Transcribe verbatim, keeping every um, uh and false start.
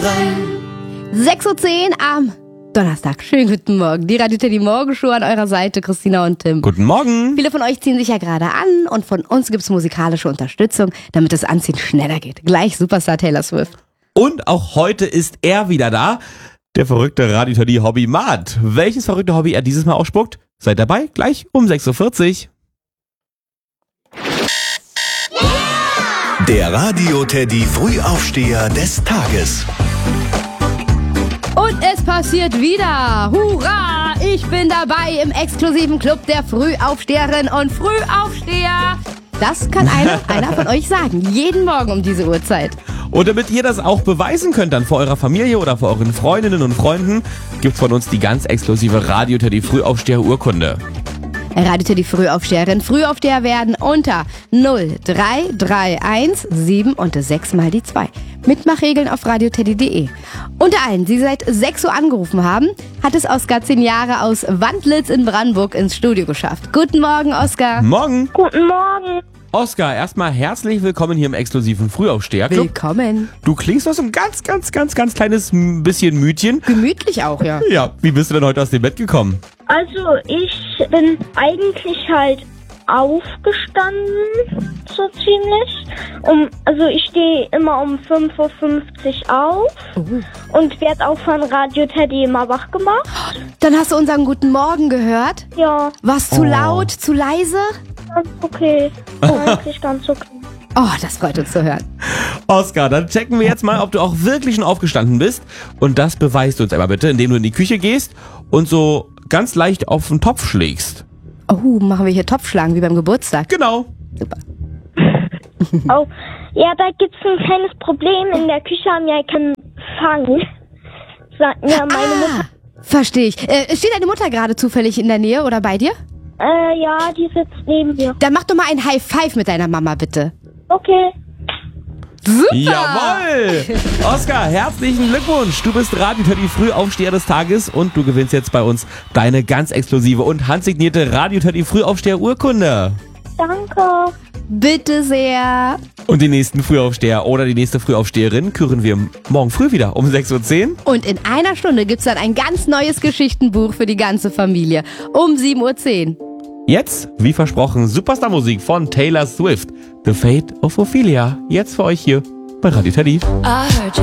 rein. sechs Uhr zehn am Donnerstag. Schönen guten Morgen. Die Radio Teddy Morgenshow an eurer Seite, Christina und Tim. Guten Morgen. Viele von euch ziehen sich ja gerade an und von uns gibt's musikalische Unterstützung, damit das Anziehen schneller geht. Gleich Superstar Taylor Swift. Und auch heute ist er wieder da, der verrückte Radio Teddy Hobby-Mat. Welches verrückte Hobby er dieses Mal ausspuckt? Seid dabei, gleich um sechs Uhr vierzig. Der Radio Teddy Frühaufsteher des Tages. Und es passiert wieder. Hurra! Ich bin dabei im exklusiven Club der Frühaufsteherin und Frühaufsteher. Das kann einer, einer von euch sagen. Jeden Morgen um diese Uhrzeit. Und damit ihr das auch beweisen könnt, dann vor eurer Familie oder vor euren Freundinnen und Freunden, gibt's von uns die ganz exklusive Radio Teddy Frühaufsteher-Urkunde. Radio Teddy Frühaufsteherin. Frühaufsteher werden unter null drei drei eins sieben und sechs mal die zwei. Mitmachregeln auf radioteddy punkt de. Unter allen, die seit sechs Uhr angerufen haben, hat es Oskar zehn Jahre aus Wandlitz in Brandenburg ins Studio geschafft. Guten Morgen, Oskar. Morgen. Guten Morgen. Oskar, erstmal herzlich willkommen hier im exklusiven Frühaufsteher-Club. Willkommen. Du klingst noch so ein ganz, ganz, ganz, ganz kleines m- bisschen mütchen. Gemütlich auch, ja. Ja, wie bist du denn heute aus dem Bett gekommen? Also ich bin eigentlich halt aufgestanden, so ziemlich. Um, also ich stehe immer um fünf Uhr fünfzig auf Oh. und werde auch von Radio Teddy immer wach gemacht. Dann hast du unseren Guten Morgen gehört. Ja, War's zu Oh. laut, zu leise? ganz okay. Eigentlich ganz okay. Oh, das freut uns zu hören. Oskar, dann checken wir jetzt mal, ob du auch wirklich schon aufgestanden bist. Und das beweist du uns einmal bitte, indem du in die Küche gehst und so ganz leicht auf den Topf schlägst. Oh, machen wir hier Topfschlagen wie beim Geburtstag. Genau. Super. Oh, ja, da gibt's ein kleines Problem. In der Küche haben wir keinen Fang. Sagt mir meine Mutter. Ah, verstehe ich. Äh, steht deine Mutter gerade zufällig in der Nähe oder bei dir? Äh, ja, die sitzt neben mir. Dann mach doch mal ein High Five mit deiner Mama, bitte. Okay. Super! Jawohl! Oskar, herzlichen Glückwunsch. Du bist Radio Teddy Frühaufsteher des Tages und du gewinnst jetzt bei uns deine ganz exklusive und handsignierte Radio Teddy Frühaufsteher Urkunde. Danke. Bitte sehr. Und den nächsten Frühaufsteher oder die nächste Frühaufsteherin küren wir morgen früh wieder um sechs Uhr zehn. Und in einer Stunde gibt's dann ein ganz neues Geschichtenbuch für die ganze Familie. Um sieben Uhr zehn. Jetzt, wie versprochen, Superstar-Musik von Taylor Swift. The Fate of Ophelia. Jetzt für euch hier bei Radio Teddy. I heard you